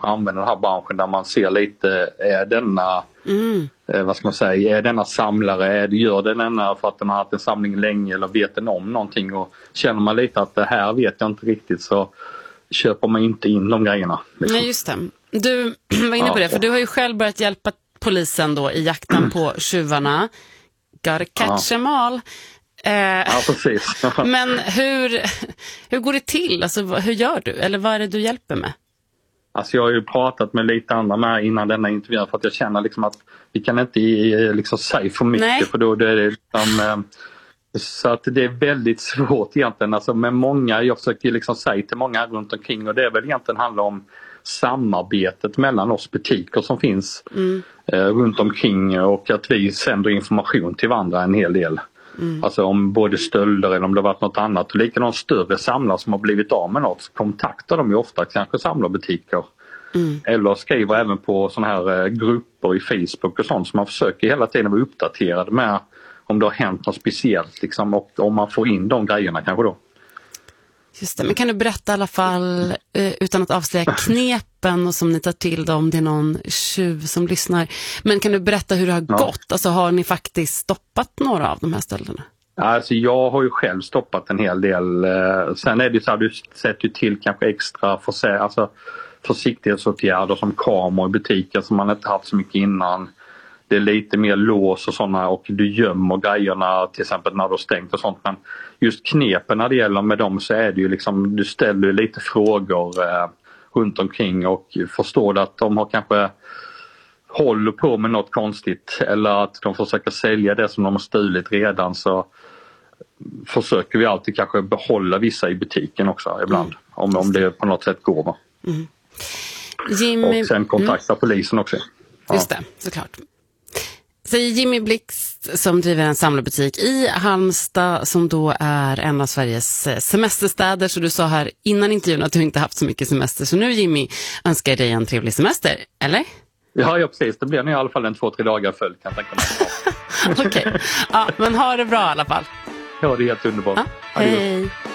kanske använder den här branschen där man ser lite, är denna vad ska man säga, är denna samlare, gör denna för att den har haft en samling länge eller vet den om någonting, och känner man lite att det här vet jag inte riktigt, så köper man inte in de grejerna. Liksom. Nej, just det. Du var inne på det, för du har ju själv börjat hjälpa polisen då i jakten på tjuvarna. Gotta catch them all. Ja, precis. Men hur går det till? Alltså, hur gör du? Eller vad är det du hjälper med? Alltså jag har ju pratat med lite andra med innan denna intervju, för att jag känner liksom att vi kan inte liksom säga för mycket. Nej. För då är det liksom, så att det är väldigt svårt egentligen. Alltså med många, jag försöker liksom säga till många runt omkring, och det är väl egentligen handlar om samarbetet mellan oss butiker som finns runt omkring, och att vi sänder information till varandra en hel del. Alltså om både stölder eller om det varit något annat. Och likadant större samlare som har blivit av med något, kontaktar de ju ofta kanske samlarbutiker. Eller skriver även på såna här grupper i Facebook och sånt, som man försöker hela tiden vara uppdaterad med om det har hänt något speciellt liksom, och om man får in de grejerna kanske då. Just det, men kan du berätta i alla fall, utan att avslöja knepen och som ni tar till om det är någon tjuv som lyssnar, men kan du berätta hur det har gått? Alltså har ni faktiskt stoppat några av de här stölderna? Alltså jag har ju själv stoppat en hel del. Sen är det så här, du sätter ju till kanske extra försiktighetsåtgärder som kameror i butiker som man inte haft så mycket innan. Det är lite mer lås och sådana, och du gömmer grejerna till exempel när du har stängt och sånt. Men just knepen när det gäller med dem, så är det ju liksom, du ställer lite frågor runt omkring och förstår att de har kanske håller på med något konstigt, eller att de försöker sälja det som de har stulit redan, så försöker vi alltid kanske behålla vissa i butiken också ibland, om det på något sätt går. Jimmy... Och sen kontakta polisen också. Ja. Just det, såklart. Säger Jimmy Blixt som driver en samlarbutik i Halmstad, som då är en av Sveriges semesterstäder. Så du sa här innan intervjun att du inte haft så mycket semester. Så nu Jimmy önskar dig en trevlig semester, eller? Ja, precis. Det blir nog i alla fall 2-3 dagar följd, kan jag tänka mig. Okej, ja, men ha det bra i alla fall. Ja, det är helt underbart. Ja, hej.